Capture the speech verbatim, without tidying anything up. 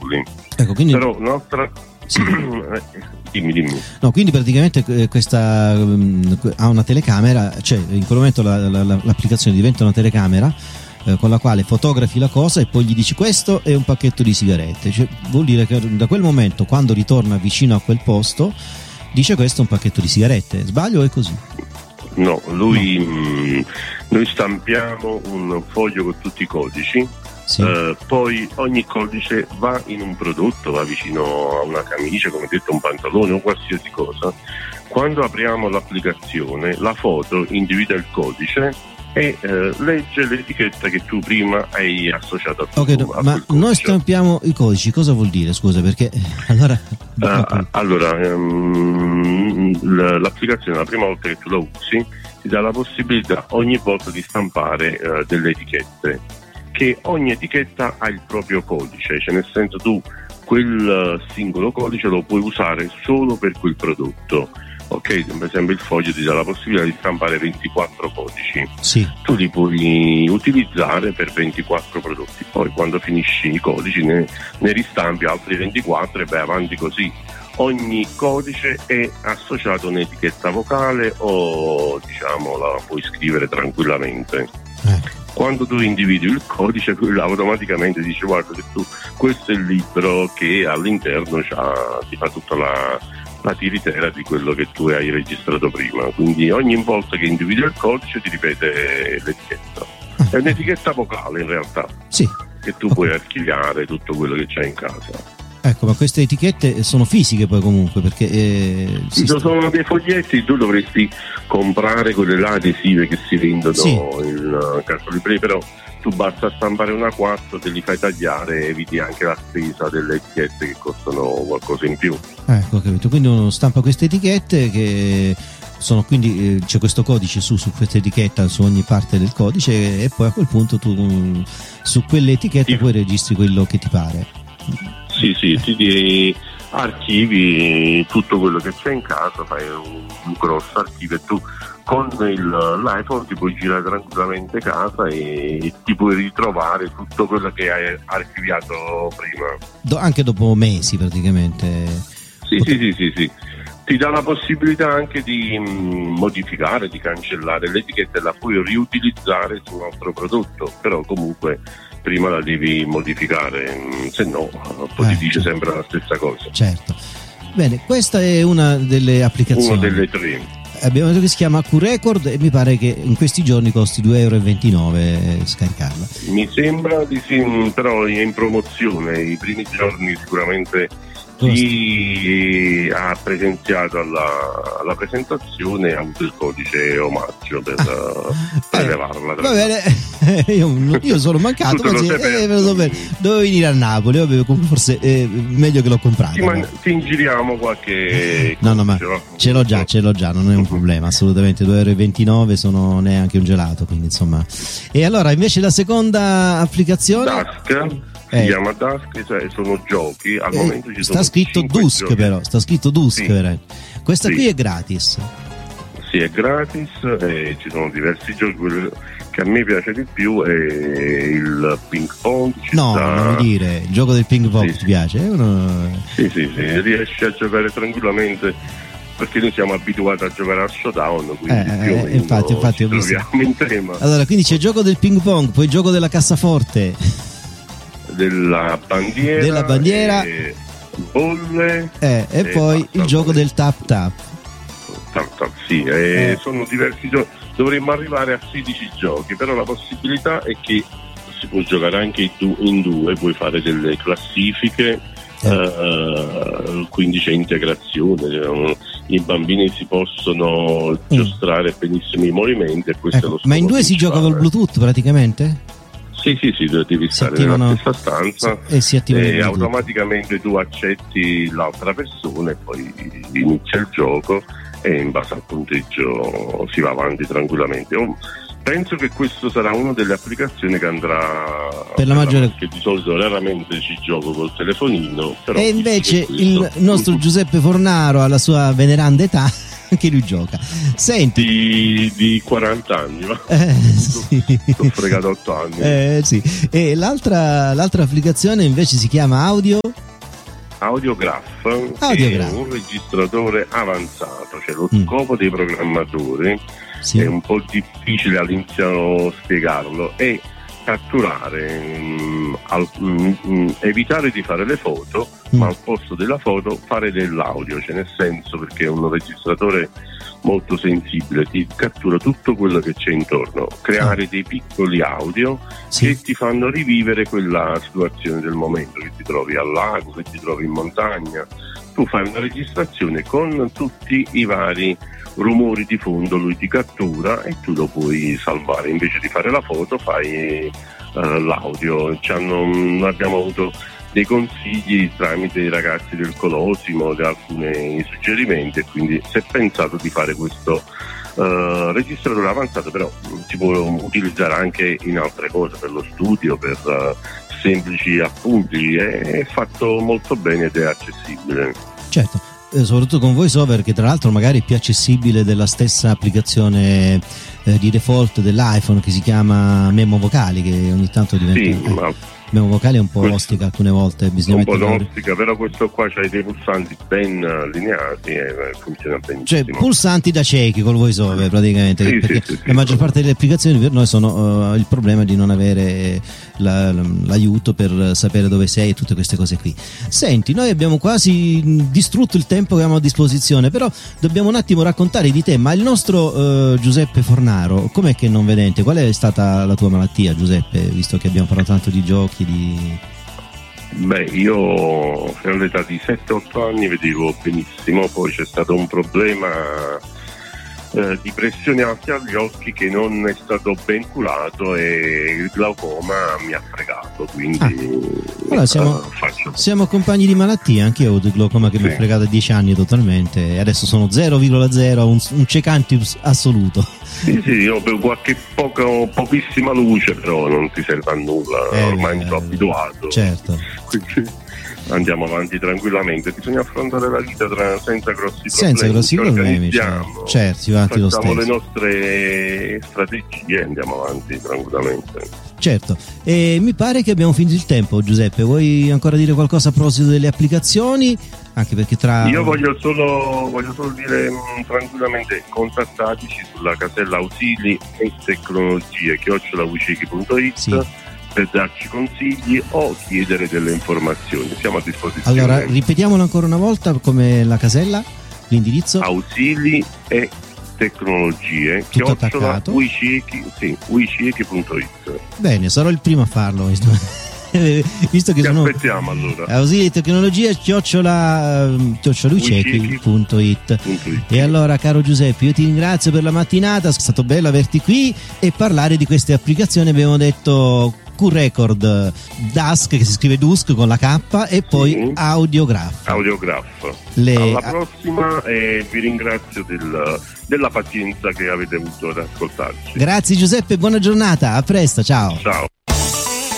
soli. Ecco, quindi... Però un'altra... Sì. dimmi, dimmi. No, quindi praticamente questa um, ha una telecamera, cioè in quel momento la, la, la, l'applicazione diventa una telecamera eh, con la quale fotografi la cosa e poi gli dici questo è un pacchetto di sigarette, cioè, vuol dire che da quel momento, quando ritorna vicino a quel posto, dice questo è un pacchetto di sigarette. Sbaglio o è così? No, lui no. Mh, noi stampiamo un foglio con tutti i codici. Sì. Uh, poi ogni codice va in un prodotto, va vicino a una camicia, come detto, un pantalone o qualsiasi cosa. Quando apriamo l'applicazione, la foto individua il codice e uh, legge l'etichetta che tu prima hai associato a okay, tuo, no, ma noi stampiamo i codici, cosa vuol dire? Scusa, perché allora uh, allora um, l'applicazione la prima volta che tu la usi ti dà la possibilità ogni volta di stampare uh, delle etichette, che ogni etichetta ha il proprio codice, cioè nel senso tu quel singolo codice lo puoi usare solo per quel prodotto. Ok, per esempio il foglio ti dà la possibilità di stampare ventiquattro codici, sì. Tu li puoi utilizzare per ventiquattro prodotti, poi quando finisci i codici ne, ne ristampi altri ventiquattro e vai avanti così. Ogni codice è associato a un'etichetta vocale o diciamo la puoi scrivere tranquillamente. Eh. Quando tu individui il codice, automaticamente dice guarda che tu questo è il libro che all'interno c'ha, ti fa tutta la, la tiritera di quello che tu hai registrato prima. Quindi ogni volta che individui il codice ti ripete l'etichetta. È un'etichetta vocale in realtà, sì. Che tu puoi archiviare tutto quello che c'hai in casa. Ecco, ma queste etichette sono fisiche poi comunque, perché eh, sì, sono dei foglietti, tu dovresti comprare quelle là adesive che si vendono sì. in cartolibrerie, però tu basta stampare una quattro, te li fai tagliare e eviti anche la spesa delle etichette che costano qualcosa in più. Ecco, capito, quindi uno stampa queste etichette che sono quindi eh, c'è questo codice su, su questa etichetta, su ogni parte del codice, e poi a quel punto tu um, su quelle etichette sì. poi registri quello che ti pare. Sì, sì, ti archivi tutto quello che c'è in casa, fai un, un grosso archivio e tu con il, l'iPhone ti puoi girare tranquillamente casa e ti puoi ritrovare tutto quello che hai archiviato prima. Do, anche dopo mesi praticamente. Sì, Pot- sì, sì, sì, sì. Ti dà la possibilità anche di mh, modificare, di cancellare l'etichetta e la puoi riutilizzare su un altro prodotto, però comunque prima la devi modificare, se no poi eh, ti dice sempre la stessa cosa. Certo. Bene, questa è una delle applicazioni. Una delle tre. Abbiamo detto che si chiama Q-Record e mi pare che in questi giorni costi due euro e ventinove scaricarla. Mi sembra di sì, però è in promozione, i primi giorni sicuramente chi ha presenziato alla, alla presentazione ha avuto il codice omaggio per ah, prelevarla. Va bene, io, io sono mancato, così, eh, dovevo venire a Napoli, vabbè, forse è meglio che l'ho comprato. Ti, man- ti ingiriamo qualche no no ma ce l'ho già, ce l'ho già, non è un problema assolutamente. Due euro e ventinove sono neanche un gelato, quindi insomma. E allora invece la seconda applicazione Dusk si eh. chiama Dusk, cioè sono giochi al eh, momento ci sta sono scritto Dusk giochi. Però sta scritto Dusk sì. Questa sì. qui è gratis. Sì, è gratis e ci sono diversi giochi. Quello che a me piace di più è il ping pong. No, sta... non mi dire, il gioco del ping pong sì, ti piace? È uno... Sì, sì, sì, riesci a giocare tranquillamente perché noi siamo abituati a giocare al showdown, quindi eh, più o meno eh, infatti, infatti, ci troviamo in tema. Allora, quindi c'è il gioco del ping pong, poi il gioco della cassaforte. Della bandiera, della bandiera e bolle eh, e, e poi il gioco del tap tap tap tap sì eh. Eh, sono diversi giochi, dovremmo arrivare a sedici giochi, però la possibilità è che si può giocare anche in due, puoi fare delle classifiche eh. eh, quindi c'è integrazione, i bambini si possono mm. giostrare benissimo i movimenti e questo ecco, è lo ma in due si gioca col Bluetooth praticamente? Sì, sì, sì, devi stare nella stessa stanza e, si e automaticamente tu accetti l'altra persona e poi inizia il gioco e in base al punteggio si va avanti tranquillamente. Oh, penso che questo sarà una delle applicazioni che andrà per la maggiore, perché di solito raramente ci gioco col telefonino, però e invece il nostro Giuseppe Fornaro alla sua veneranda età anche lui gioca. Senti, di, di quaranta anni, ma eh, sì. ho fregato otto anni. Eh, sì. E l'altra, l'altra applicazione invece si chiama Audio Audiograph, Audiograph. è un registratore avanzato, cioè lo Mm. scopo dei programmatori Sì. è un po' difficile all'inizio spiegarlo, è catturare, mh, al, mh, mh, evitare di fare le foto, Mm. ma al posto della foto fare dell'audio, cioè nel senso, perché è un registratore molto sensibile, ti cattura tutto quello che c'è intorno, creare dei piccoli audio Sì. che ti fanno rivivere quella situazione del momento, che ti trovi al lago, che ti trovi in montagna. Tu fai una registrazione con tutti i vari rumori di fondo, lui ti cattura e tu lo puoi salvare. Invece di fare la foto fai eh, l'audio. Ci hanno, abbiamo avuto dei consigli tramite i ragazzi del Colosimo, di alcuni suggerimenti, e quindi si è pensato di fare questo uh, registratore avanzato, però si può utilizzare anche in altre cose, per lo studio, per uh, semplici appunti. È fatto molto bene ed è accessibile. Certo, eh, soprattutto con VoiceOver, che tra l'altro magari è più accessibile della stessa applicazione eh, di default dell'iPhone, che si chiama Memo Vocali, che ogni tanto diventa... Sì, eh. ma Memo Vocale è un po' Questo- ostica alcune volte, bisogna un po' mettere- nostra, però questo qua c'ha dei pulsanti ben allineati e funziona benissimo. Cioè pulsanti da ciechi col VoiceOver praticamente, Sì, perché sì, sì, sì. la maggior parte delle applicazioni per noi sono uh, il problema di non avere la- l'aiuto per sapere dove sei e tutte queste cose qui. Senti, noi abbiamo quasi mh, distrutto il tempo che abbiamo a disposizione, però dobbiamo un attimo raccontare di te. Ma il nostro uh, Giuseppe Fornaro, com'è che è non vedente? Qual è stata la tua malattia, Giuseppe, visto che abbiamo parlato tanto di giochi, di... Beh, io fino all'età di sette otto anni vedevo benissimo, poi c'è stato un problema eh, di pressione alta agli occhi che non è stato ben curato e il glaucoma mi ha fregato, quindi Ah. Allora siamo, eh, faccio... siamo compagni di malattia, anche io ho avuto il glaucoma che mi ha Sì. fregato a dieci anni totalmente, e adesso sono zero virgola zero, un, un cecantius assoluto. Sì, sì, io per qualche poco, pochissima luce, però non ti serve a nulla, Eh, ormai mi sono eh, abituato. Certo. Quindi andiamo avanti tranquillamente, bisogna affrontare la vita tra- senza grossi problemi. Senza grossi ci problemi, organizziamo, certo, si va avanti lo facciamo le stesso. nostre strategie e andiamo avanti tranquillamente. Certo, e mi pare che abbiamo finito il tempo, Giuseppe. Vuoi ancora dire qualcosa a proposito delle applicazioni? Anche perché tra... Io voglio solo, voglio solo dire mh, tranquillamente, contattateci sulla casella ausili e tecnologie chiocciola ucechi punto it Sì. per darci consigli o chiedere delle informazioni, siamo a disposizione. Allora, ripetiamolo ancora una volta come la casella, l'indirizzo. Ausili e tecnologie Tutto chiocciola attaccato. ucechi sì, ucechi punto it. Bene, sarò il primo a farlo, visto, visto che Ti sono... aspettiamo allora. Ausili e tecnologia chiocciola chiocciolucechi punto it. Punto it. E allora, caro Giuseppe, io ti ringrazio per la mattinata, è stato bello averti qui e parlare di queste applicazioni. Abbiamo detto Q-Record, Dusk, che si scrive Dusk con la K, e poi Sì. Audiograph. Audiograph. Le- Alla prossima e vi ringrazio del- della pazienza che avete avuto ad ascoltarci. Grazie Giuseppe, buona giornata, a presto, ciao. Ciao.